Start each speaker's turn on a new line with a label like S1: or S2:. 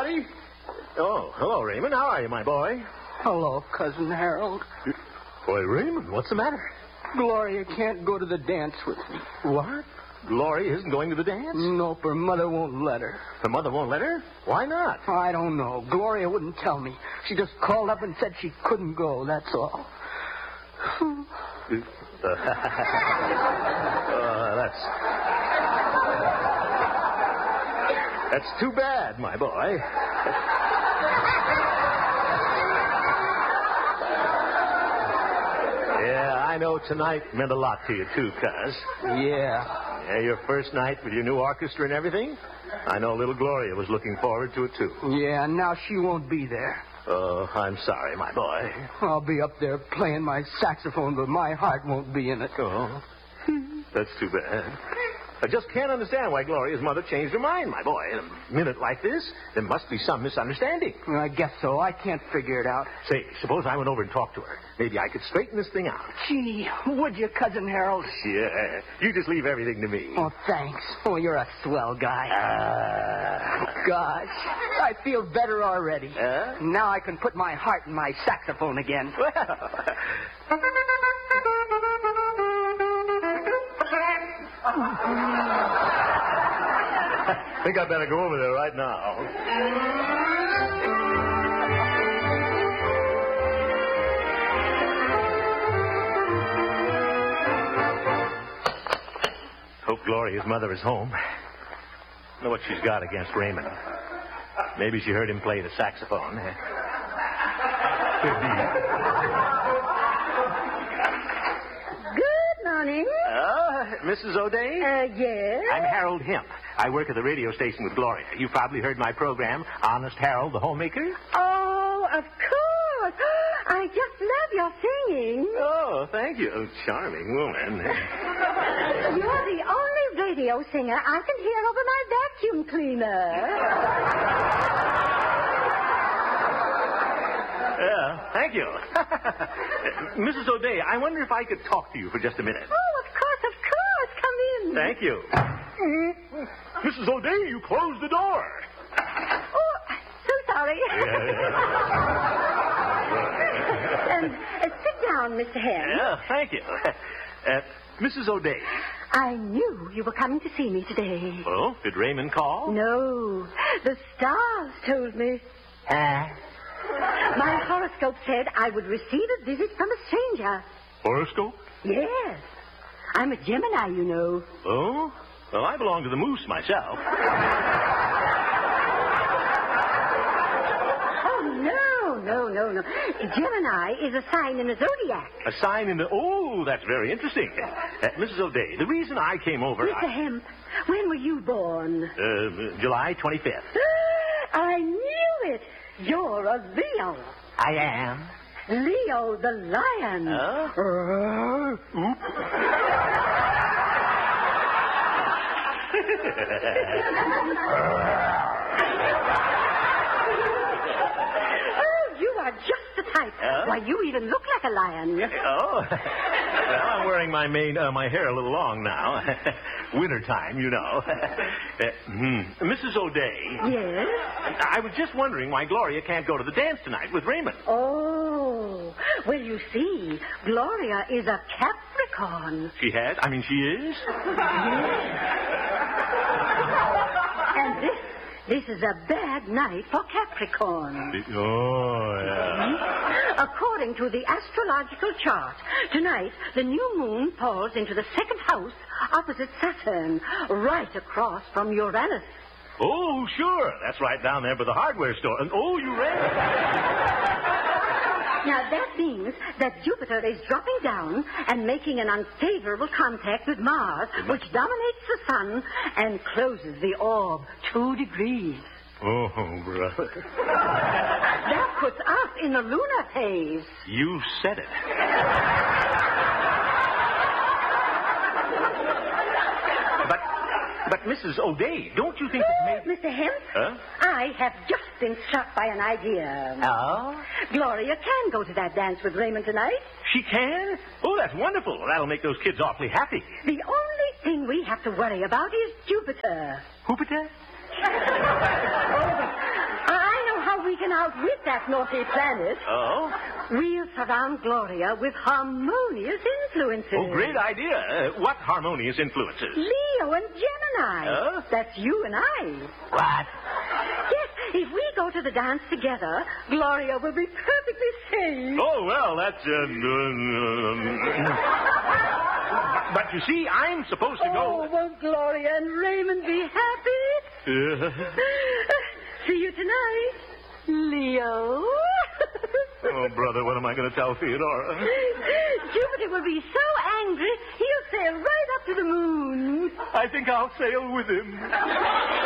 S1: Glory.
S2: Oh, hello, Raymond. How are you, my boy?
S3: Hello, Cousin Harold.
S2: Boy, Raymond, what's the matter?
S3: Gloria can't go to the dance with me.
S2: What? Gloria isn't going to the dance?
S3: Nope, her mother won't let her.
S2: Her mother won't let her? Why not?
S3: I don't know. Gloria wouldn't tell me. She just called up and said she couldn't go, that's all.
S2: That's too bad, my boy. Yeah, I know tonight meant a lot to you, too, Cuz.
S3: Yeah,
S2: your first night with your new orchestra and everything? I know little Gloria was looking forward to it, too.
S3: Yeah, now she won't be there.
S2: Oh, I'm sorry, my boy.
S3: I'll be up there playing my saxophone, but my heart won't be in it.
S2: Oh, that's too bad. I just can't understand why Gloria's mother changed her mind, my boy. In a minute like this, there must be some misunderstanding.
S3: I guess so. I can't figure it out.
S2: Say, suppose I went over and talked to her. Maybe I could straighten this thing out.
S3: Gee, would you, Cousin Harold?
S2: Yeah, you just leave everything to me.
S3: Oh, thanks. Oh, you're a swell guy. Gosh, I feel better already. Now I can put my heart in my saxophone again.
S2: I think I'd better go over there right now. Hope Gloria's mother is home. Know what she's got against Raymond. Maybe she heard him play the saxophone. Could be.
S4: Good morning.
S2: Mrs. O'Day?
S4: Yes?
S2: I'm Harold Hemp. I work at the radio station with Gloria. You probably heard my program, Honest Harold, the Homemaker.
S4: Oh, of course. I just love your singing.
S2: Oh, thank you. Oh, charming woman.
S4: You're the only radio singer I can hear over my vacuum cleaner.
S2: Yeah, thank you. Mrs. O'Day, I wonder if I could talk to you for just a minute.
S4: Oh, of course. Come in.
S2: Thank you. Mrs. O'Day, you closed the door.
S4: Oh, so sorry. Sit down, Mr. Hare.
S2: Yeah, thank you. Mrs. O'Day.
S4: I knew you were coming to see me today.
S2: Oh, did Raymond call?
S4: No, the stars told me. My horoscope said I would receive a visit from a stranger.
S2: Horoscope?
S4: Yes. I'm a Gemini, you know.
S2: Oh? Well, I belong to the Moose myself.
S4: Oh, no. Gemini is a sign in the zodiac.
S2: A sign in the... Oh, that's very interesting. Mrs. O'Day, the reason I came over...
S4: Mr. Hemp, when were you born?
S2: July 25th.
S4: I knew it. You're a Leo.
S2: I am.
S4: Leo the lion. You are just the type. Why, you even look like a lion.
S2: Oh. Well, I'm wearing my hair a little long now. Wintertime, you know. Mrs. O'Day.
S4: Yes?
S2: I was just wondering why Gloria can't go to the dance tonight with Raymond.
S4: Oh. Well, you see, Gloria is a Capricorn.
S2: She has? I mean, she is?
S4: And this is a bad night for Capricorn.
S2: Oh, yeah.
S4: According to the astrological chart, tonight the new moon falls into the second house opposite Saturn, right across from Uranus.
S2: Oh, sure. That's right down there by the hardware store. And, oh, Uranus.
S4: Now, that means that Jupiter is dropping down and making an unfavorable contact with Mars, which dominates the sun and closes the orb 2 degrees.
S2: Oh, brother.
S4: That puts us in the lunar phase.
S2: You said it. But Mrs. O'Day, don't you think that maybe...
S4: Mr. Hemp?
S2: Huh?
S4: I have just been struck by an idea.
S2: Oh?
S4: Gloria can go to that dance with Raymond tonight.
S2: She can? Oh, that's wonderful. That'll make those kids awfully happy.
S4: The only thing we have to worry about is Jupiter.
S2: Jupiter?
S4: we can outwit that naughty planet,
S2: Oh?
S4: we'll surround Gloria with harmonious influences.
S2: Oh, great idea. What harmonious influences?
S4: Leo and Gemini.
S2: Huh?
S4: That's you and I.
S2: What?
S4: Yes, if we go to the dance together, Gloria will be perfectly safe.
S2: Oh, well, that's... But you see, I'm supposed to
S4: Oh,
S2: go...
S4: won't Gloria and Raymond be happy? See you tonight, Leo.
S2: Oh, brother, what am I going to tell Theodora?
S4: Jupiter will be so angry, he'll sail right up to the moon.
S2: I think I'll sail with him.